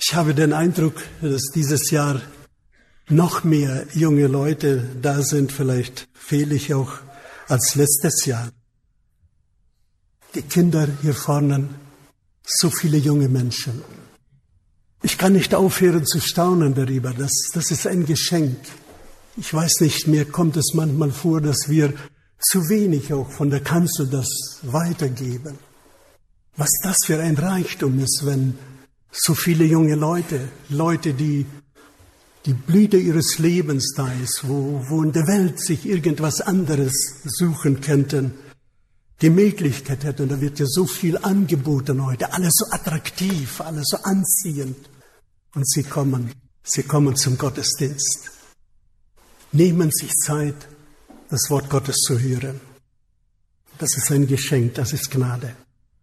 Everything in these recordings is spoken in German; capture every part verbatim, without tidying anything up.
Ich habe den Eindruck, dass dieses Jahr noch mehr junge Leute da sind, vielleicht fehle ich auch als letztes Jahr. Die Kinder hier vorne, so viele junge Menschen. Ich kann nicht aufhören zu staunen darüber, das, das ist ein Geschenk. Ich weiß nicht, mir kommt es manchmal vor, dass wir zu wenig auch von der Kanzel das weitergeben. Was das für ein Reichtum ist, wenn so viele junge Leute, Leute, die die Blüte ihres Lebens da ist, wo, wo in der Welt sich irgendwas anderes suchen könnten, die Möglichkeit hätten. Da wird ja so viel angeboten heute, alles so attraktiv, alles so anziehend. Und sie kommen, sie kommen zum Gottesdienst. Nehmen sich Zeit, das Wort Gottes zu hören. Das ist ein Geschenk, das ist Gnade.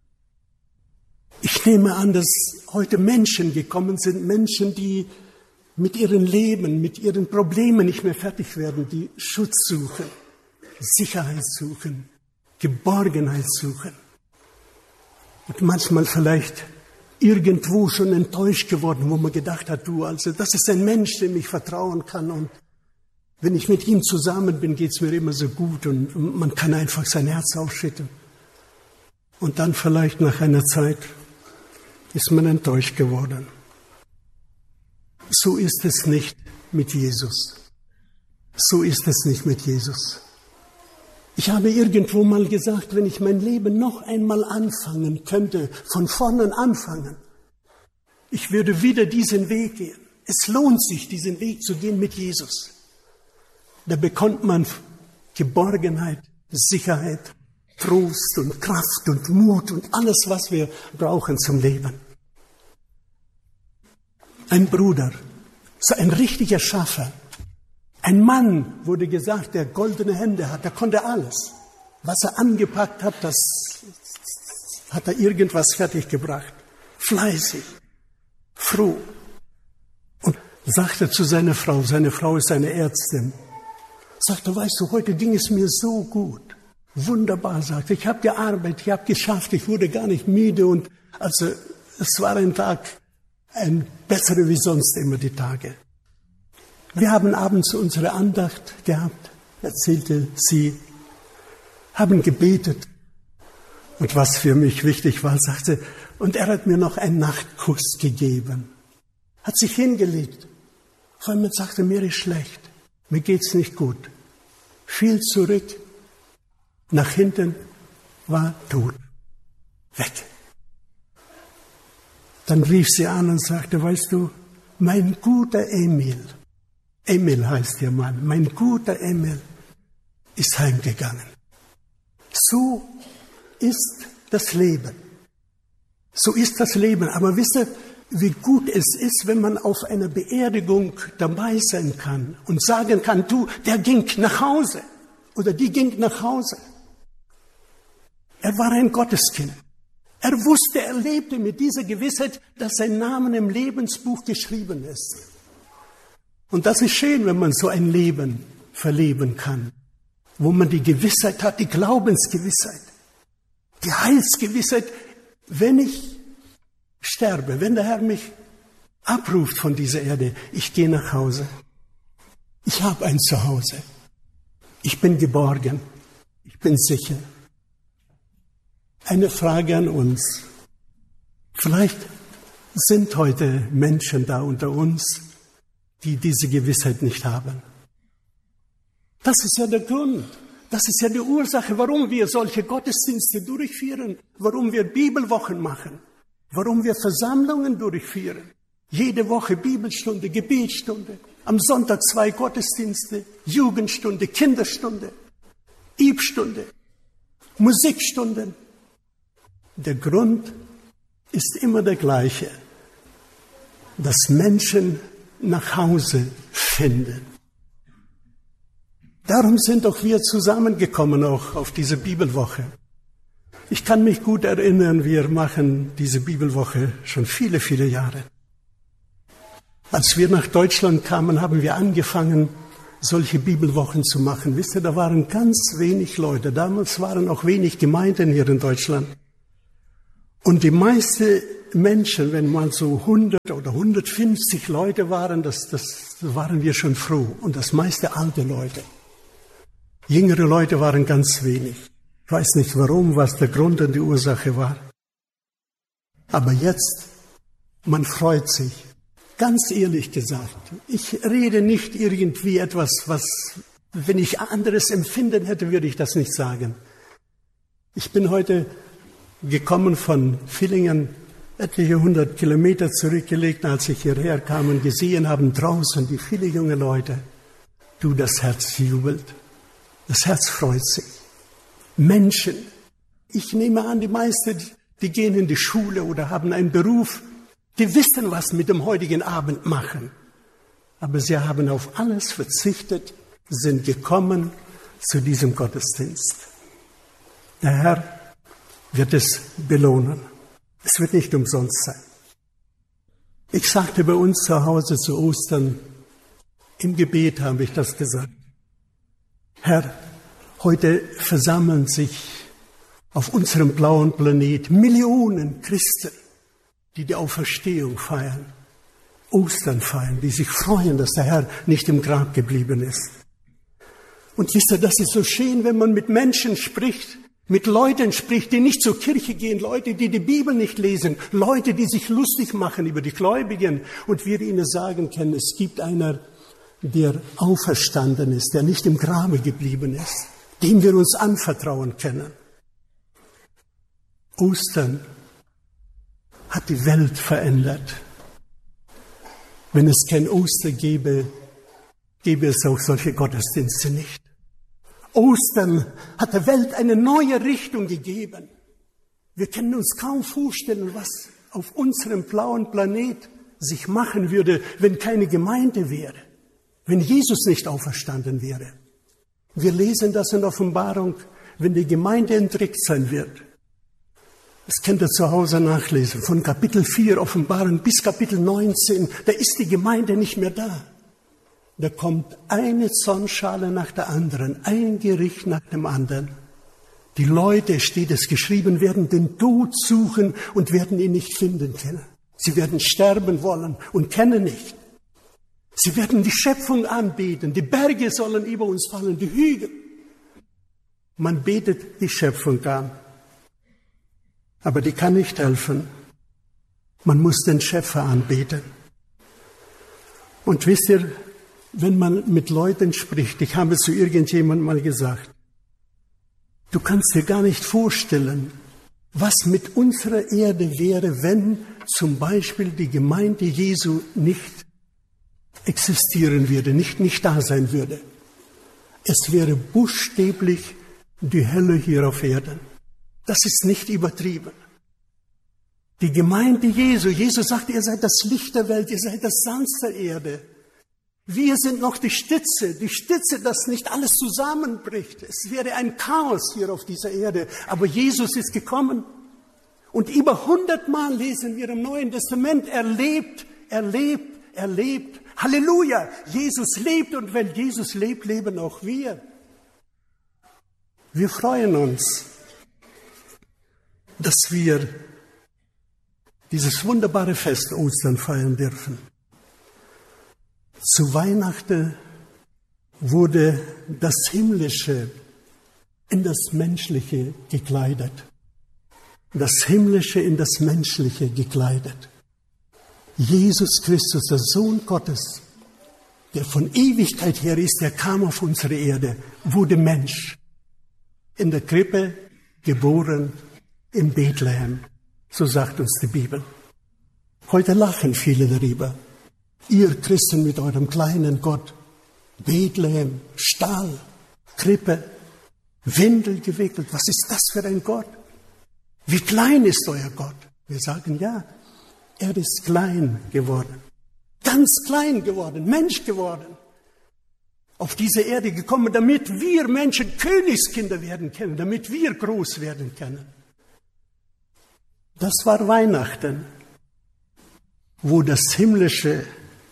Ich nehme an, dass heute Menschen gekommen sind, Menschen, die mit ihrem Leben, mit ihren Problemen nicht mehr fertig werden, die Schutz suchen, Sicherheit suchen, Geborgenheit suchen. Und manchmal vielleicht irgendwo schon enttäuscht geworden, wo man gedacht hat, du, also das ist ein Mensch, dem ich vertrauen kann, und wenn ich mit ihm zusammen bin, geht's mir immer so gut, und man kann einfach sein Herz ausschütten. Und dann vielleicht nach einer Zeit ist man enttäuscht geworden. So ist es nicht mit Jesus. So ist es nicht mit Jesus. Ich habe irgendwo mal gesagt, wenn ich mein Leben noch einmal anfangen könnte, von vorne anfangen, ich würde wieder diesen Weg gehen. Es lohnt sich, diesen Weg zu gehen mit Jesus. Da bekommt man Geborgenheit, Sicherheit, Trost und Kraft und Mut und alles, was wir brauchen zum Leben. Ein Bruder, so ein richtiger Schaffer, ein Mann, wurde gesagt, der goldene Hände hat, der konnte alles. Was er angepackt hat, das hat er irgendwas fertiggebracht. Fleißig, froh. Und sagte zu seiner Frau, seine Frau ist eine Ärztin, sagte, weißt du, heute ging es mir so gut. Wunderbar, sagte, ich habe gearbeitet, ich habe geschafft, ich wurde gar nicht müde, und also es war ein Tag, ein besserer wie sonst immer die Tage. Wir haben abends unsere Andacht gehabt, erzählte sie, haben gebetet. Und was für mich wichtig war, sagte, und er hat mir noch einen Nachtkuss gegeben. Hat sich hingelegt. Vor allem sagte, mir ist schlecht, mir geht's nicht gut. Fiel zurück, nach hinten, war tot, weg. Dann rief sie an und sagte, weißt du, mein guter Emil, Emil heißt der Mann, mein guter Emil ist heimgegangen. So ist das Leben. So ist das Leben. Aber wisst ihr, wie gut es ist, wenn man auf einer Beerdigung dabei sein kann und sagen kann, du, der ging nach Hause oder die ging nach Hause. Er war ein Gotteskind. Er wusste, er lebte mit dieser Gewissheit, dass sein Name im Lebensbuch geschrieben ist. Und das ist schön, wenn man so ein Leben verleben kann, wo man die Gewissheit hat, die Glaubensgewissheit, die Heilsgewissheit, wenn ich sterbe, wenn der Herr mich abruft von dieser Erde, ich gehe nach Hause. Ich habe ein Zuhause. Ich bin geborgen. Ich bin sicher. Eine Frage an uns. Vielleicht sind heute Menschen da unter uns, die diese Gewissheit nicht haben. Das ist ja der Grund. Das ist ja die Ursache, warum wir solche Gottesdienste durchführen, warum wir Bibelwochen machen, warum wir Versammlungen durchführen. Jede Woche Bibelstunde, Gebetsstunde, am Sonntag zwei Gottesdienste, Jugendstunde, Kinderstunde, Übstunde, Musikstunden. Der Grund ist immer der gleiche, dass Menschen nach Hause finden. Darum sind auch wir zusammengekommen, auch auf diese Bibelwoche. Ich kann mich gut erinnern, wir machen diese Bibelwoche schon viele, viele Jahre. Als wir nach Deutschland kamen, haben wir angefangen, solche Bibelwochen zu machen. Wisst ihr, da waren ganz wenig Leute. Damals waren auch wenig Gemeinden hier in Deutschland. Und die meiste Menschen, wenn mal so hundert oder hundertfünfzig Leute waren, das, das waren wir schon froh. Und das meiste alte Leute. Jüngere Leute waren ganz wenig. Ich weiß nicht warum, was der Grund und die Ursache war. Aber jetzt, man freut sich. Ganz ehrlich gesagt, ich rede nicht irgendwie etwas, was, wenn ich anderes empfinden hätte, würde ich das nicht sagen. Ich bin heute gekommen von Villingen, etliche hundert Kilometer zurückgelegt, als ich hierher kam und gesehen habe, draußen die viele junge Leute. Du, das Herz jubelt, das Herz freut sich. Menschen, ich nehme an, die meisten, die gehen in die Schule oder haben einen Beruf, die wissen, was mit dem heutigen Abend machen. Aber sie haben auf alles verzichtet, sind gekommen zu diesem Gottesdienst. Der Herr wird es belohnen. Es wird nicht umsonst sein. Ich sagte bei uns zu Hause zu Ostern, im Gebet habe ich das gesagt. Herr, heute versammeln sich auf unserem blauen Planet Millionen Christen, die die Auferstehung feiern, Ostern feiern, die sich freuen, dass der Herr nicht im Grab geblieben ist. Und wisst ihr, das ist so schön, wenn man mit Menschen spricht, mit Leuten spricht, die nicht zur Kirche gehen, Leute, die die Bibel nicht lesen, Leute, die sich lustig machen über die Gläubigen und wir ihnen sagen können, es gibt einer, der auferstanden ist, der nicht im Grabe geblieben ist, dem wir uns anvertrauen können. Ostern hat die Welt verändert. Wenn es kein Ostern gäbe, gäbe es auch solche Gottesdienste nicht. Ostern hat der Welt eine neue Richtung gegeben. Wir können uns kaum vorstellen, was auf unserem blauen Planet sich machen würde, wenn keine Gemeinde wäre, wenn Jesus nicht auferstanden wäre. Wir lesen das in Offenbarung, wenn die Gemeinde entrückt sein wird. Das könnt ihr zu Hause nachlesen. Von Kapitel vier Offenbarung bis Kapitel neunzehn, da ist die Gemeinde nicht mehr da. Da kommt eine Zornschale nach der anderen, ein Gericht nach dem anderen. Die Leute, steht es geschrieben, werden den Tod suchen und werden ihn nicht finden können. Sie werden sterben wollen und können nicht. Sie werden die Schöpfung anbeten. Die Berge sollen über uns fallen, die Hügel. Man betet die Schöpfung an. Aber die kann nicht helfen. Man muss den Schöpfer anbeten. Und wisst ihr, wenn man mit Leuten spricht, ich habe zu irgendjemandem mal gesagt, du kannst dir gar nicht vorstellen, was mit unserer Erde wäre, wenn zum Beispiel die Gemeinde Jesu nicht existieren würde, nicht, nicht da sein würde. Es wäre buchstäblich die Hölle hier auf Erden. Das ist nicht übertrieben. Die Gemeinde Jesu, Jesus sagt, ihr seid das Licht der Welt, ihr seid das Salz der Erde. Wir sind noch die Stütze, die Stütze, dass nicht alles zusammenbricht. Es wäre ein Chaos hier auf dieser Erde. Aber Jesus ist gekommen. Und über hundertmal lesen wir im Neuen Testament, er lebt, er lebt, er lebt. Halleluja, Jesus lebt und wenn Jesus lebt, leben auch wir. Wir freuen uns, dass wir dieses wunderbare Fest Ostern feiern dürfen. Zu Weihnachten wurde das Himmlische in das Menschliche gekleidet. Das Himmlische in das Menschliche gekleidet. Jesus Christus, der Sohn Gottes, der von Ewigkeit her ist, der kam auf unsere Erde, wurde Mensch. In der Krippe geboren, in Bethlehem. So sagt uns die Bibel. Heute lachen viele darüber. Ihr Christen mit eurem kleinen Gott. Bethlehem, Stall, Krippe, Windel gewickelt. Was ist das für ein Gott? Wie klein ist euer Gott? Wir sagen ja, er ist klein geworden. Ganz klein geworden, Mensch geworden. Auf diese Erde gekommen, damit wir Menschen Königskinder werden können, damit wir groß werden können. Das war Weihnachten, wo das Himmlische,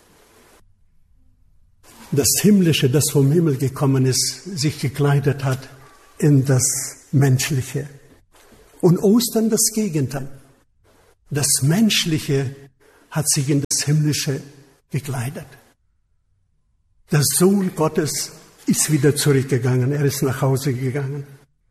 das Himmlische, das vom Himmel gekommen ist, sich gekleidet hat in das Menschliche. Und Ostern das Gegenteil. Das Menschliche hat sich in das Himmlische gekleidet. Der Sohn Gottes ist wieder zurückgegangen, er ist nach Hause gegangen.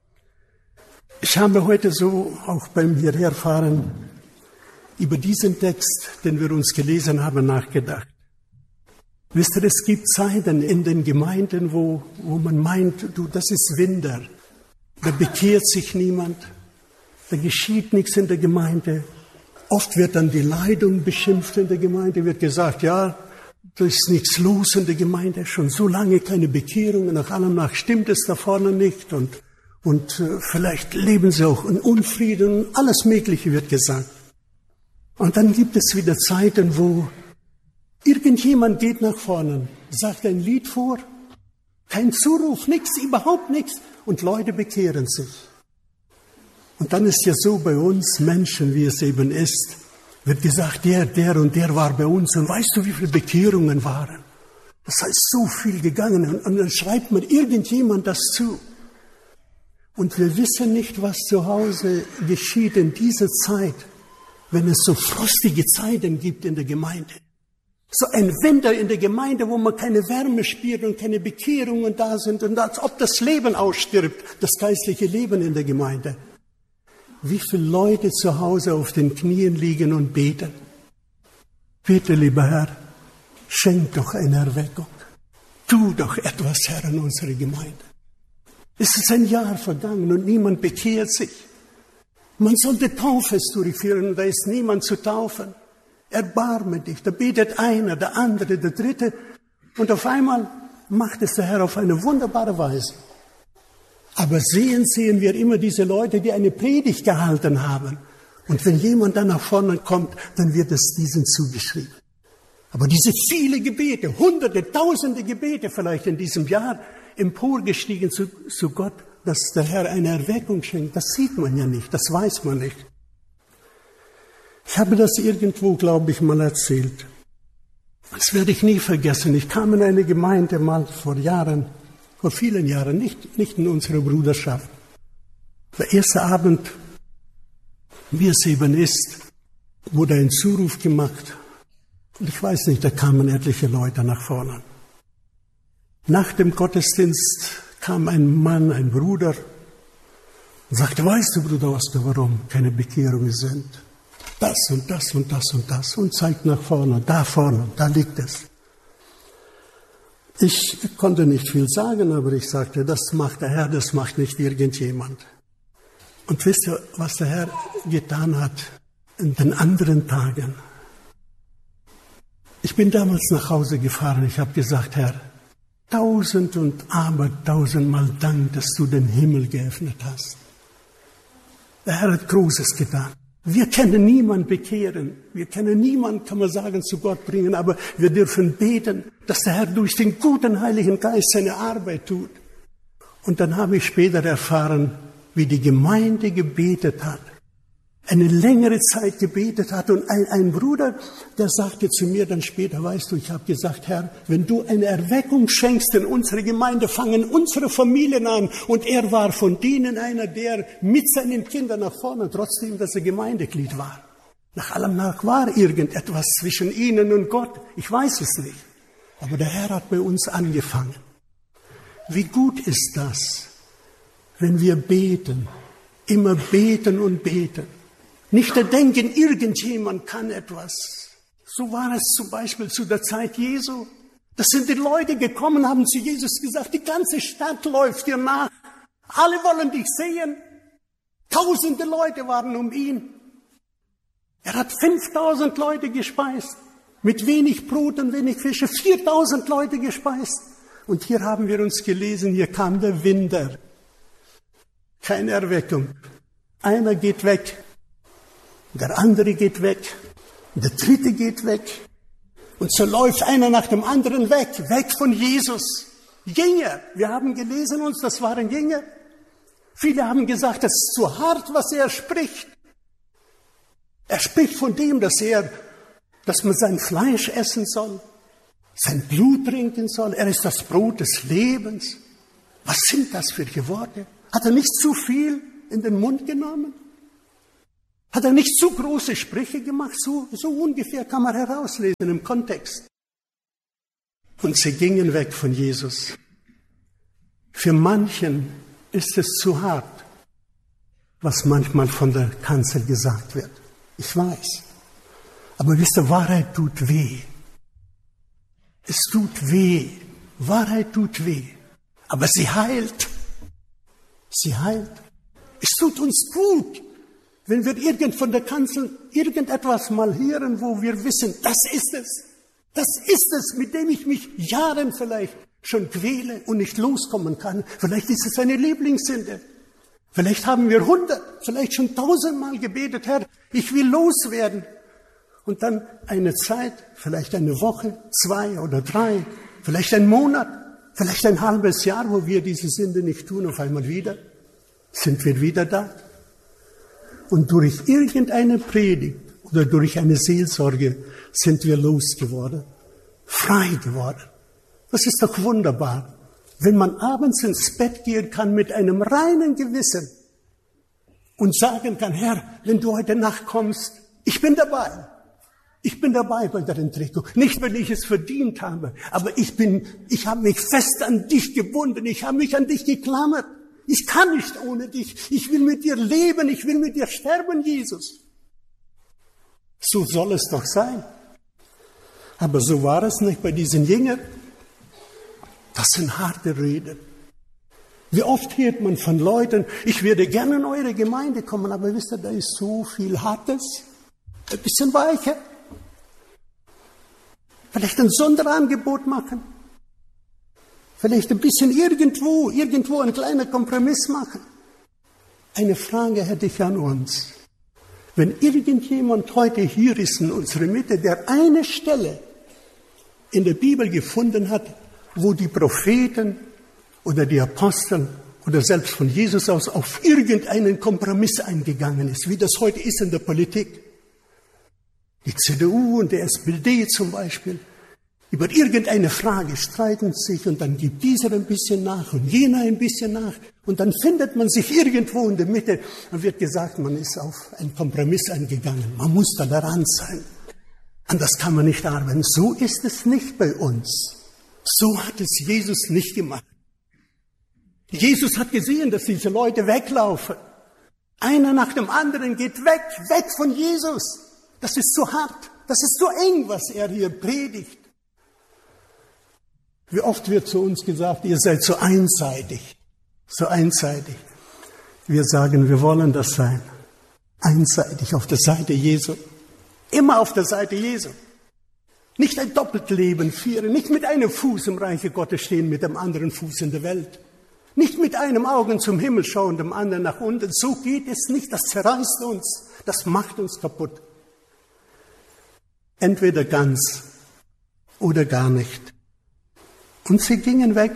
Ich habe heute so auch beim Hierherfahren über diesen Text, den wir uns gelesen haben, nachgedacht. Wisst ihr, es gibt Zeiten in den Gemeinden, wo, wo man meint, du, das ist Winter. Da bekehrt sich niemand, da geschieht nichts in der Gemeinde. Oft wird dann die Leitung beschimpft in der Gemeinde, wird gesagt, ja, da ist nichts los in der Gemeinde, schon so lange keine Bekehrung, nach allem nach stimmt es da vorne nicht und, und äh, vielleicht leben sie auch in Unfrieden, alles Mögliche wird gesagt. Und dann gibt es wieder Zeiten, wo irgendjemand geht nach vorne, sagt ein Lied vor, kein Zuruf, nichts, überhaupt nichts, und Leute bekehren sich. Und dann ist ja so bei uns Menschen, wie es eben ist, wird gesagt, der, der und der war bei uns, und weißt du, wie viele Bekehrungen waren? Das heißt, so viel gegangen, und, und dann schreibt mir irgendjemand das zu. Und wir wissen nicht, was zu Hause geschieht in dieser Zeit, wenn es so frostige Zeiten gibt in der Gemeinde. So ein Winter in der Gemeinde, wo man keine Wärme spürt und keine Bekehrungen da sind und als ob das Leben ausstirbt, das geistliche Leben in der Gemeinde. Wie viele Leute zu Hause auf den Knien liegen und beten. Bitte, lieber Herr, schenk doch eine Erweckung. Tu doch etwas, Herr, in unsere Gemeinde. Es ist ein Jahr vergangen und niemand bekehrt sich. Man sollte Taufes durchführen, da ist niemand zu taufen. Erbarme dich, da betet einer, der andere, der dritte. Und auf einmal macht es der Herr auf eine wunderbare Weise. Aber sehen, sehen wir immer diese Leute, die eine Predigt gehalten haben. Und wenn jemand dann nach vorne kommt, dann wird es diesen zugeschrieben. Aber diese viele Gebete, hunderte, tausende Gebete vielleicht in diesem Jahr emporgestiegen zu, zu Gott, dass der Herr eine Erweckung schenkt, das sieht man ja nicht, das weiß man nicht. Ich habe das irgendwo, glaube ich, mal erzählt. Das werde ich nie vergessen. Ich kam in eine Gemeinde mal vor Jahren, vor vielen Jahren, nicht, nicht in unserer Bruderschaft. Der erste Abend, wie es eben ist, wurde ein Zuruf gemacht. Und ich weiß nicht, da kamen etliche Leute nach vorne. Nach dem Gottesdienst kam ein Mann, ein Bruder, und sagte, weißt du, Bruder Oster, warum keine Bekehrungen sind? Das und das und das und das und zeigt nach vorne, da vorne, da liegt es. Ich konnte nicht viel sagen, aber ich sagte, das macht der Herr, das macht nicht irgendjemand. Und wisst ihr, was der Herr getan hat in den anderen Tagen? Ich bin damals nach Hause gefahren, ich habe gesagt, Herr, tausend und abertausendmal Dank, dass du den Himmel geöffnet hast. Der Herr hat Großes getan. Wir können niemanden bekehren, wir können niemanden, kann man sagen, zu Gott bringen, aber wir dürfen beten, dass der Herr durch den guten Heiligen Geist seine Arbeit tut. Und dann habe ich später erfahren, wie die Gemeinde gebetet hat, eine längere Zeit gebetet hat. Und ein, ein Bruder, der sagte zu mir dann später, weißt du, ich habe gesagt, Herr, wenn du eine Erweckung schenkst in unsere Gemeinde, fangen unsere Familien an. Und er war von denen einer, der mit seinen Kindern nach vorne, trotzdem, dass er Gemeindeglied war. Nach allem nach war irgendetwas zwischen ihnen und Gott. Ich weiß es nicht. Aber der Herr hat bei uns angefangen. Wie gut ist das, wenn wir beten, immer beten und beten. Nicht denken, irgendjemand kann etwas. So war es zum Beispiel zu der Zeit Jesu. Das sind die Leute gekommen, haben zu Jesus gesagt, die ganze Stadt läuft dir nach. Alle wollen dich sehen. Tausende Leute waren um ihn. Er hat fünftausend Leute gespeist. Mit wenig Brot und wenig Fische. viertausend Leute gespeist. Und hier haben wir uns gelesen, hier kam der Winter. Keine Erweckung. Einer geht weg. Der andere geht weg, der dritte geht weg. Und so läuft einer nach dem anderen weg, weg von Jesus. Jünger, wir haben gelesen uns, das waren Jünger. Viele haben gesagt, das ist zu hart, was er spricht. Er spricht von dem, dass er, dass man sein Fleisch essen soll, sein Blut trinken soll. Er ist das Brot des Lebens. Was sind das für Worte? Hat er nicht zu viel in den Mund genommen? Hat er nicht so große Sprüche gemacht? So, so ungefähr kann man herauslesen im Kontext. Und sie gingen weg von Jesus. Für manchen ist es zu hart, was manchmal von der Kanzel gesagt wird. Ich weiß. Aber wisst ihr, Wahrheit tut weh. Es tut weh. Wahrheit tut weh. Aber sie heilt. Sie heilt. Es tut uns gut, wenn wir irgend von der Kanzel irgendetwas mal hören, wo wir wissen, das ist es. Das ist es, mit dem ich mich Jahren vielleicht schon quäle und nicht loskommen kann. Vielleicht ist es eine Lieblingssünde. Vielleicht haben wir hundert, vielleicht schon tausendmal gebetet, Herr, ich will loswerden. Und dann eine Zeit, vielleicht eine Woche, zwei oder drei, vielleicht ein Monat, vielleicht ein halbes Jahr, wo wir diese Sünde nicht tun, auf einmal wieder, sind wir wieder da. Und durch irgendeine Predigt oder durch eine Seelsorge sind wir losgeworden, frei geworden. Das ist doch wunderbar, wenn man abends ins Bett gehen kann mit einem reinen Gewissen und sagen kann, Herr, wenn du heute Nacht kommst, ich bin dabei. Ich bin dabei bei der Entrückung. Nicht, weil ich es verdient habe, aber ich bin, ich habe mich fest an dich gebunden. Ich habe mich an dich geklammert. Ich kann nicht ohne dich. Ich will mit dir leben. Ich will mit dir sterben, Jesus. So soll es doch sein. Aber so war es nicht bei diesen Jüngern. Das sind harte Reden. Wie oft hört man von Leuten, ich würde gerne in eure Gemeinde kommen, aber wisst ihr, da ist so viel Hartes. Ein bisschen weicher. Vielleicht ein Sonderangebot machen. Vielleicht ein bisschen irgendwo, irgendwo einen kleinen Kompromiss machen. Eine Frage hätte ich an uns. Wenn irgendjemand heute hier ist in unserer Mitte, der eine Stelle in der Bibel gefunden hat, wo die Propheten oder die Apostel oder selbst von Jesus aus auf irgendeinen Kompromiss eingegangen ist, wie das heute ist in der Politik. Die C D U und die S P D zum Beispiel, über irgendeine Frage streiten sich und dann gibt dieser ein bisschen nach und jener ein bisschen nach und dann findet man sich irgendwo in der Mitte und wird gesagt, man ist auf einen Kompromiss eingegangen. Man muss tolerant sein. Anders kann man nicht arbeiten. So ist es nicht bei uns. So hat es Jesus nicht gemacht. Jesus hat gesehen, dass diese Leute weglaufen. Einer nach dem anderen geht weg, weg von Jesus. Das ist so hart, das ist so eng, was er hier predigt. Wie oft wird zu uns gesagt, ihr seid so einseitig, so einseitig. Wir sagen, wir wollen das sein. Einseitig auf der Seite Jesu. Immer auf der Seite Jesu. Nicht ein Doppeltleben führen, nicht mit einem Fuß im Reiche Gottes stehen, mit dem anderen Fuß in der Welt. Nicht mit einem Augen zum Himmel schauen, dem anderen nach unten. So geht es nicht, das zerreißt uns, das macht uns kaputt. Entweder ganz oder gar nicht. Und sie gingen weg.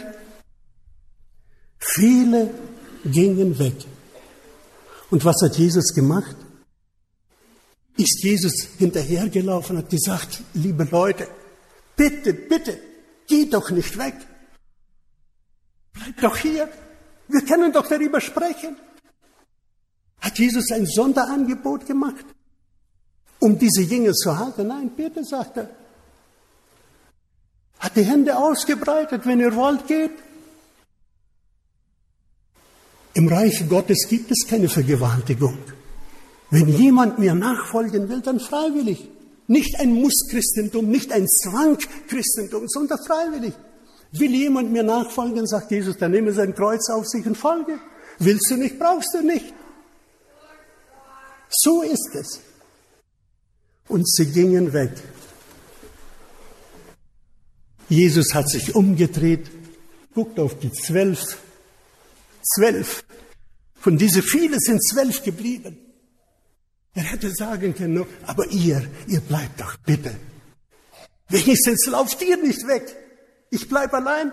Viele gingen weg. Und was hat Jesus gemacht? Ist Jesus hinterhergelaufen und hat gesagt, liebe Leute, bitte, bitte, geht doch nicht weg. Bleibt doch hier. Wir können doch darüber sprechen. Hat Jesus ein Sonderangebot gemacht, um diese Jünger zu halten? Nein, bitte, sagt er. Hat die Hände ausgebreitet, wenn ihr wollt, geht. Im Reich Gottes gibt es keine Vergewaltigung. Wenn jemand mir nachfolgen will, dann freiwillig. Nicht ein Muss-Christentum, nicht ein Zwang-Christentum, sondern freiwillig. Will jemand mir nachfolgen, sagt Jesus, dann nehme sein Kreuz auf sich und folge. Willst du nicht, brauchst du nicht. So ist es. Und sie gingen weg. Jesus hat sich umgedreht, guckt auf die zwölf. Zwölf. Von diesen vielen sind zwölf geblieben. Er hätte sagen können, aber ihr, ihr bleibt doch bitte. Wenigstens lauft ihr nicht weg. Ich bleib allein.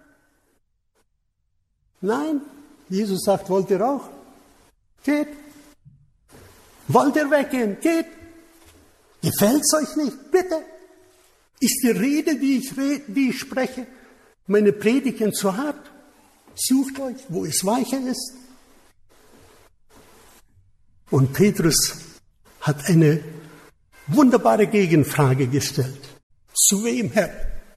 Nein, Jesus sagt, wollt ihr auch? Geht. Wollt ihr weggehen? Geht. Gefällt's euch nicht? Bitte. Ist die Rede, die ich, rede, die ich spreche, meine Predigen zu hart? Sucht euch, wo es weicher ist. Und Petrus hat eine wunderbare Gegenfrage gestellt. Zu wem, Herr?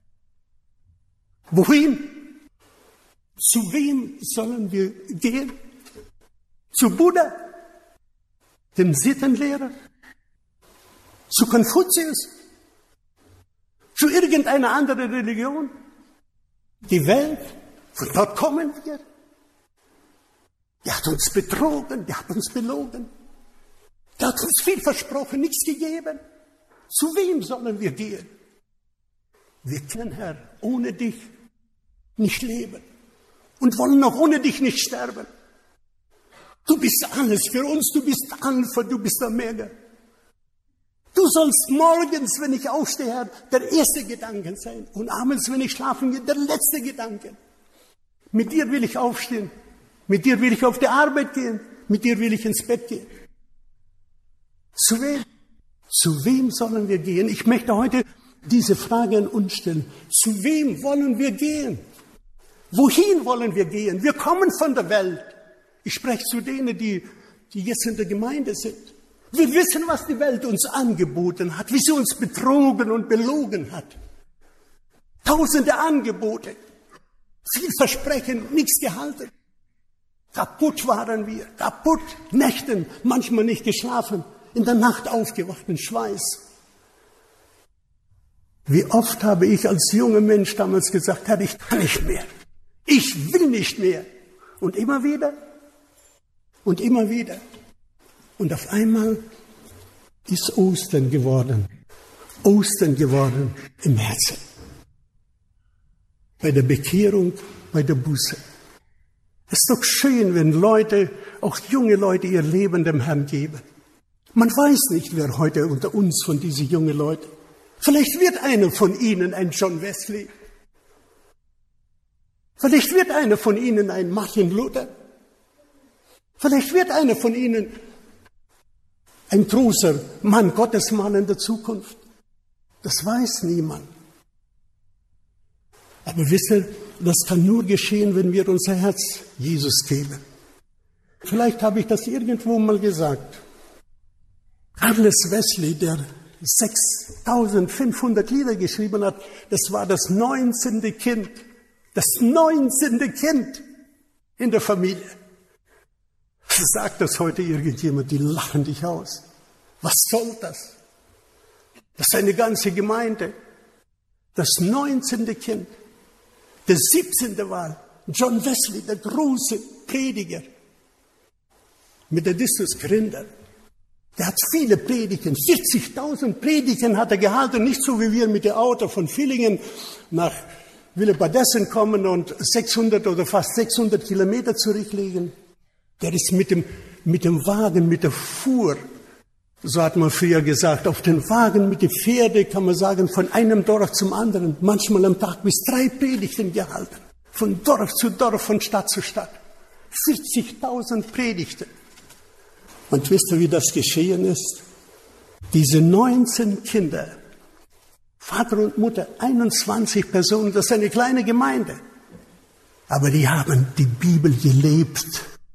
Wohin? Zu wem sollen wir gehen? Zu Buddha, dem Sittenlehrer? Zu Konfuzius? Zu irgendeiner anderen Religion? Die Welt? Von dort kommen wir? Der hat uns betrogen, der hat uns belogen. Der hat uns viel versprochen, nichts gegeben. Zu wem sollen wir gehen? Wir können, Herr, ohne dich nicht leben und wollen auch ohne dich nicht sterben. Du bist alles für uns, du bist Alpha, du bist Omega. Du sollst morgens, wenn ich aufstehe, Herr, der erste Gedanke sein und abends, wenn ich schlafen gehe, der letzte Gedanke. Mit dir will ich aufstehen, mit dir will ich auf die Arbeit gehen, mit dir will ich ins Bett gehen. Zu wem? Zu wem sollen wir gehen? Ich möchte heute diese Frage an uns stellen. Zu wem wollen wir gehen? Wohin wollen wir gehen? Wir kommen von der Welt. Ich spreche zu denen, die, die jetzt in der Gemeinde sind. Wir wissen, was die Welt uns angeboten hat, wie sie uns betrogen und belogen hat. Tausende Angebote, viel Versprechen, nichts gehalten. Kaputt waren wir, kaputt, Nächten, manchmal nicht geschlafen, in der Nacht aufgewacht in Schweiß. Wie oft habe ich als junger Mensch damals gesagt, Herr, ich kann nicht mehr, ich will nicht mehr. Und immer wieder und immer wieder. Und auf einmal ist Ostern geworden, Ostern geworden im Herzen. Bei der Bekehrung, bei der Buße. Es ist doch schön, wenn Leute, auch junge Leute, ihr Leben dem Herrn geben. Man weiß nicht, wer heute unter uns von diesen jungen Leuten. Vielleicht wird einer von ihnen ein John Wesley. Vielleicht wird einer von ihnen ein Martin Luther. Vielleicht wird einer von ihnen ein großer Mann, Gottesmann in der Zukunft. Das weiß niemand. Aber wisst ihr, das kann nur geschehen, wenn wir unser Herz Jesus geben. Vielleicht habe ich das irgendwo mal gesagt. Charles Wesley, der sechstausendfünfhundert Lieder geschrieben hat, das war das neunzehnte Kind. Das neunzehnte Kind in der Familie. Sagt das heute irgendjemand, die lachen dich aus. Was soll das? Das ist eine ganze Gemeinde. Das neunzehnte Kind. Der siebzehnte war John Wesley, der große Prediger. Methodistus Gründer. Der hat viele Predigten, vierzigtausend Predigten hat er gehalten, nicht so wie wir mit dem Auto von Villingen nach Willebadessen kommen und sechshundert oder fast sechshundert Kilometer zurücklegen. Der ist mit dem, mit dem Wagen, mit der Fuhr, so hat man früher gesagt, auf den Wagen mit den Pferden, kann man sagen, von einem Dorf zum anderen, manchmal am Tag bis drei Predigten gehalten. Von Dorf zu Dorf, von Stadt zu Stadt. vierzigtausend Predigten. Und wisst ihr, wie das geschehen ist? Diese neunzehn Kinder, Vater und Mutter, einundzwanzig Personen, das ist eine kleine Gemeinde. Aber die haben die Bibel gelebt.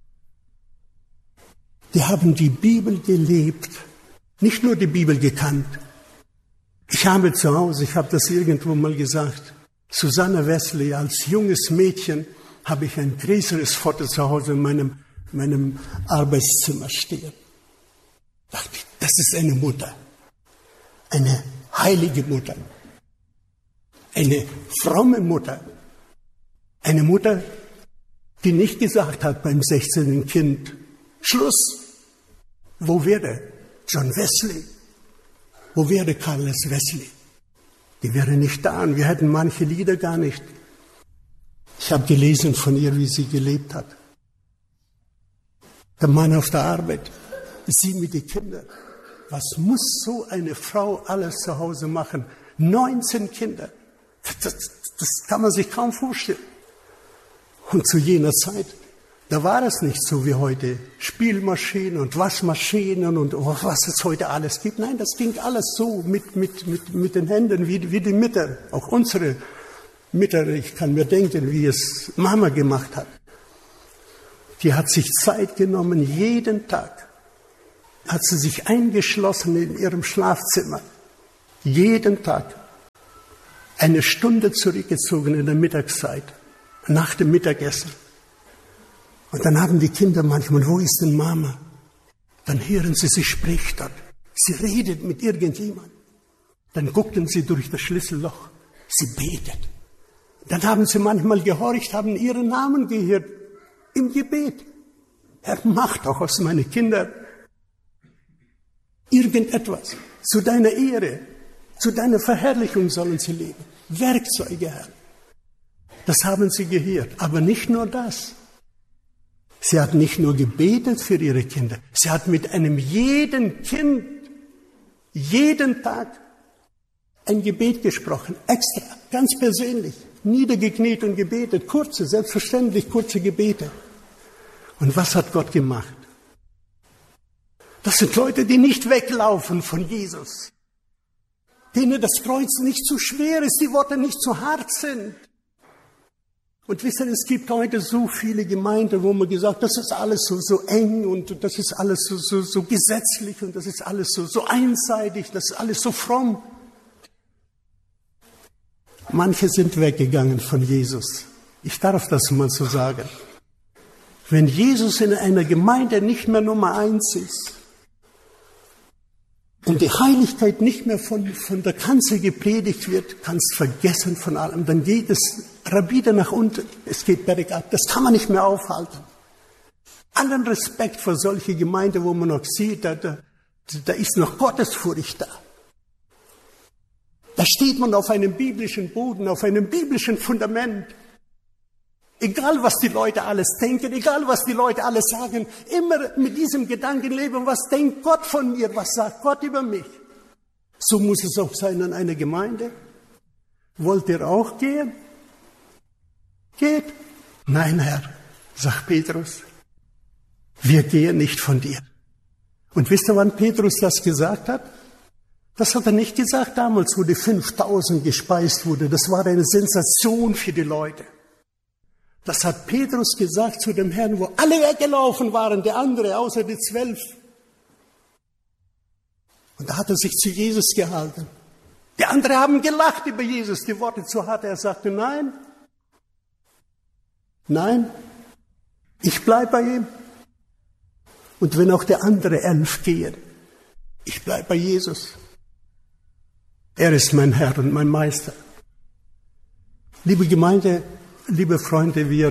Die haben die Bibel gelebt, nicht nur die Bibel gekannt. Ich habe zu Hause, ich habe das irgendwo mal gesagt, Susanna Wesley, als junges Mädchen habe ich ein größeres Foto zu Hause in meinem, meinem Arbeitszimmer stehen. Dachte ich, das ist eine Mutter, eine heilige Mutter, eine fromme Mutter, eine Mutter, die nicht gesagt hat beim sechzehnten Kind, Schluss. Wo wäre John Wesley? Wo wäre Charles Wesley? Die wäre nicht da und wir hätten manche Lieder gar nicht. Ich habe gelesen von ihr, wie sie gelebt hat. Der Mann auf der Arbeit, sie mit den Kindern. Was muss so eine Frau alles zu Hause machen? neunzehn Kinder. Das, das kann man sich kaum vorstellen. Und zu jener Zeit, da war es nicht so wie heute. Spielmaschinen und Waschmaschinen und oh, was es heute alles gibt. Nein, das ging alles so mit, mit, mit, mit den Händen, wie, wie die Mütter. Auch unsere Mütter, ich kann mir denken, wie es Mama gemacht hat. Die hat sich Zeit genommen, jeden Tag hat sie sich eingeschlossen in ihrem Schlafzimmer. Jeden Tag eine Stunde zurückgezogen in der Mittagszeit, nach dem Mittagessen. Und dann haben die Kinder manchmal, wo ist denn Mama? Dann hören sie, sie spricht dort. Sie redet mit irgendjemandem. Dann guckten sie durch das Schlüsselloch. Sie betet. Dann haben sie manchmal gehorcht, haben ihren Namen gehört im Gebet. Herr, mach doch aus meinen Kindern irgendetwas. Zu deiner Ehre, zu deiner Verherrlichung sollen sie leben. Werkzeuge, Herr. Das haben sie gehört. Aber nicht nur das. Sie hat nicht nur gebetet für ihre Kinder. Sie hat mit einem jeden Kind jeden Tag ein Gebet gesprochen. Extra, ganz persönlich. Niedergekniet und gebetet. Kurze, selbstverständlich kurze Gebete. Und was hat Gott gemacht? Das sind Leute, die nicht weglaufen von Jesus. Denen das Kreuz nicht zu schwer ist, die Worte nicht zu hart sind. Und wisst ihr, es gibt heute so viele Gemeinden, wo man gesagt, das ist alles so, so eng und das ist alles so, so, so gesetzlich und das ist alles so, so einseitig, das ist alles so fromm. Manche sind weggegangen von Jesus. Ich darf das mal so sagen. Wenn Jesus in einer Gemeinde nicht mehr Nummer eins ist und die Heiligkeit nicht mehr von, von der Kanzel gepredigt wird, kannst vergessen von allem. Dann geht es rapide nach unten. Es geht bergab. Das kann man nicht mehr aufhalten. Allen Respekt vor solche Gemeinde, wo man noch sieht, da, da, da ist noch Gottesfurcht da. Da steht man auf einem biblischen Boden, auf einem biblischen Fundament. Egal, was die Leute alles denken, egal, was die Leute alles sagen, immer mit diesem Gedanken leben, was denkt Gott von mir, was sagt Gott über mich. So muss es auch sein in einer Gemeinde. Wollt ihr auch gehen? Geht. Nein, Herr, sagt Petrus, wir gehen nicht von dir. Und wisst ihr, wann Petrus das gesagt hat? Das hat er nicht gesagt damals, wo die fünftausend gespeist wurde. Das war eine Sensation für die Leute. Das hat Petrus gesagt zu dem Herrn, wo alle weggelaufen waren, der andere, außer die zwölf. Und da hat er sich zu Jesus gehalten. Die anderen haben gelacht über Jesus, die Worte zu hart. Er sagte, nein, nein, ich bleibe bei ihm. Und wenn auch der andere elf gehen, ich bleibe bei Jesus. Er ist mein Herr und mein Meister. Liebe Gemeinde, liebe Freunde, wir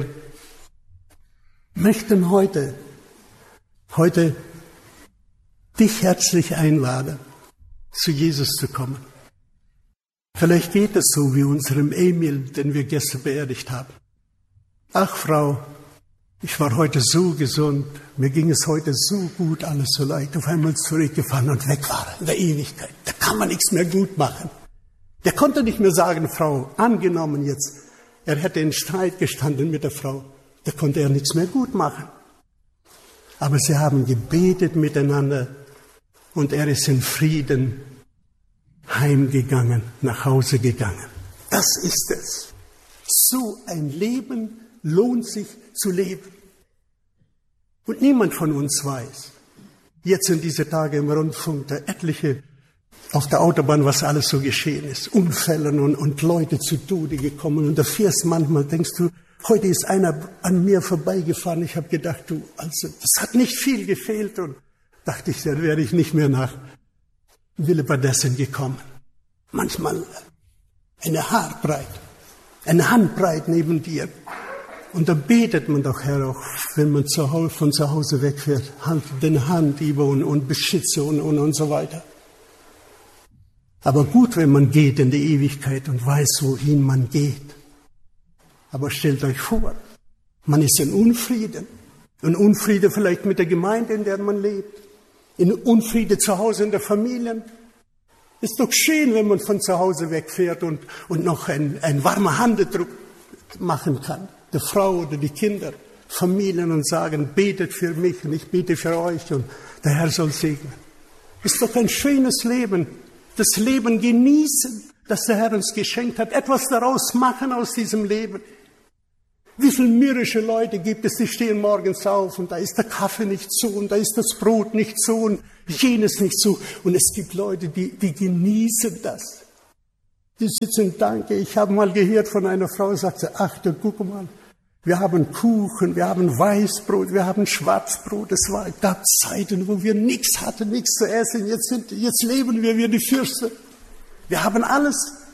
möchten heute, heute dich herzlich einladen, zu Jesus zu kommen. Vielleicht geht es so wie unserem Emil, den wir gestern beerdigt haben. Ach Frau, ich war heute so gesund, mir ging es heute so gut, alles so leicht, auf einmal zurückgefahren und weg war er in der Ewigkeit. Da kann man nichts mehr gut machen. Der konnte nicht mehr sagen, Frau, angenommen jetzt, er hätte in Streit gestanden mit der Frau, da konnte er nichts mehr gut machen. Aber sie haben gebetet miteinander und er ist in Frieden heimgegangen, nach Hause gegangen. Das ist es. So ein Leben lohnt sich zu leben. Und niemand von uns weiß, jetzt sind diese Tage im Rundfunk, da etliche auf der Autobahn, was alles so geschehen ist. Unfälle und, und Leute zu Tode gekommen. Und da fährst manchmal, denkst du, heute ist einer an mir vorbeigefahren. Ich habe gedacht, du, also das hat nicht viel gefehlt. Und dachte ich, dann wäre ich nicht mehr nach Willebadessen gekommen. Manchmal eine Haarbreit, eine Handbreit neben dir. Und da betet man doch, Herr, auch wenn man zu Hause, von zu Hause wegfährt, halt den Hand über und, und beschütze und, und, und so weiter. Aber gut, wenn man geht in die Ewigkeit und weiß, wohin man geht. Aber stellt euch vor, man ist in Unfrieden. In Unfriede vielleicht mit der Gemeinde, in der man lebt. In Unfriede zu Hause in der Familie. Ist doch schön, wenn man von zu Hause wegfährt und, und noch ein, ein warmer Handedruck machen kann. Der Frau oder die Kinder, Familien und sagen, betet für mich und ich bete für euch und der Herr soll segnen. Ist doch ein schönes Leben. Das Leben genießen, das der Herr uns geschenkt hat. Etwas daraus machen aus diesem Leben. Wie viele mürrische Leute gibt es, die stehen morgens auf und da ist der Kaffee nicht so und da ist das Brot nicht so und jenes nicht so. Und es gibt Leute, die, die genießen das. Die sitzen, danke, ich habe mal gehört von einer Frau, sagte, ach, du, guck mal, wir haben Kuchen, wir haben Weißbrot, wir haben Schwarzbrot. Es war, gab Zeiten, wo wir nichts hatten, nichts zu essen. Jetzt, sind, jetzt leben wir wie die Fürsten. Wir haben alles.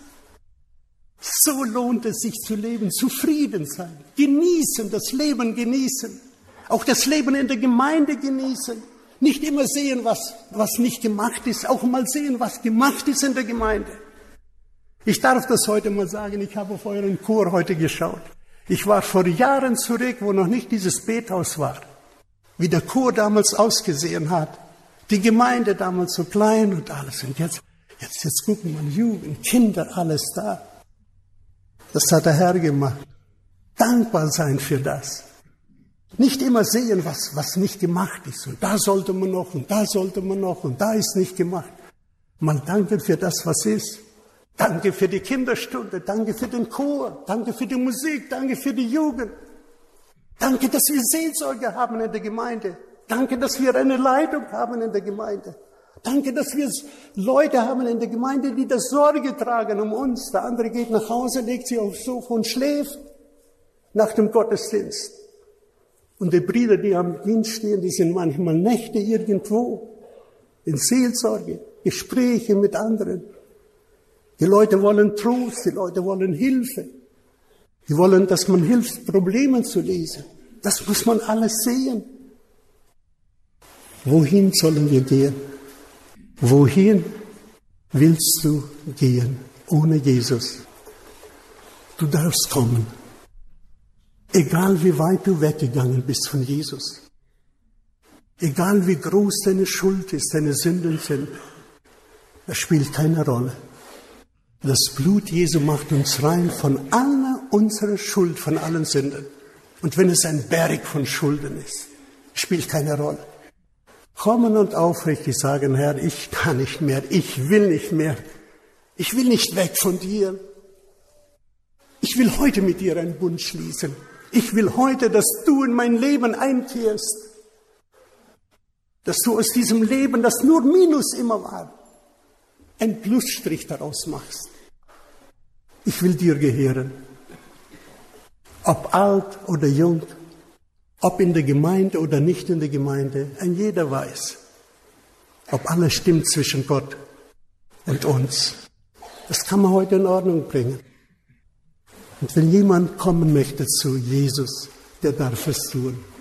So lohnt es sich zu leben, zufrieden sein, genießen, das Leben genießen. Auch das Leben in der Gemeinde genießen. Nicht immer sehen, was, was nicht gemacht ist, auch mal sehen, was gemacht ist in der Gemeinde. Ich darf das heute mal sagen, ich habe auf euren Chor heute geschaut. Ich war vor Jahren zurück, wo noch nicht dieses Bethaus war. Wie der Chor damals ausgesehen hat. Die Gemeinde damals so klein und alles. Und jetzt, jetzt, jetzt gucken wir Jugend, Kinder, alles da. Das hat der Herr gemacht. Dankbar sein für das. Nicht immer sehen, was, was nicht gemacht ist. Und da sollte man noch, und da sollte man noch, und da ist nicht gemacht. Mal danken für das, was ist. Danke für die Kinderstunde, danke für den Chor, danke für die Musik, danke für die Jugend. Danke, dass wir Seelsorge haben in der Gemeinde. Danke, dass wir eine Leitung haben in der Gemeinde. Danke, dass wir Leute haben in der Gemeinde, die das Sorge tragen um uns. Der andere geht nach Hause, legt sich aufs Sofa und schläft nach dem Gottesdienst. Und die Brüder, die am Dienst stehen, die sind manchmal Nächte irgendwo in Seelsorge, Gespräche mit anderen. Die Leute wollen Trost, die Leute wollen Hilfe. Die wollen, dass man hilft, Probleme zu lösen. Das muss man alles sehen. Wohin sollen wir gehen? Wohin willst du gehen ohne Jesus? Du darfst kommen. Egal wie weit du weggegangen bist von Jesus. Egal wie groß deine Schuld ist, deine Sünden sind. Das spielt keine Rolle. Das Blut Jesu macht uns rein von aller unserer Schuld, von allen Sünden. Und wenn es ein Berg von Schulden ist, spielt keine Rolle. Kommen und aufrichtig sagen, Herr, ich kann nicht mehr, ich will nicht mehr. Ich will nicht weg von dir. Ich will heute mit dir einen Bund schließen. Ich will heute, dass du in mein Leben einkehrst. Dass du aus diesem Leben, das nur Minus immer war, einen Plusstrich daraus machst. Ich will dir gehören. Ob alt oder jung, ob in der Gemeinde oder nicht in der Gemeinde, ein jeder weiß, ob alles stimmt zwischen Gott und uns. Das kann man heute in Ordnung bringen. Und wenn jemand kommen möchte zu Jesus, der darf es tun.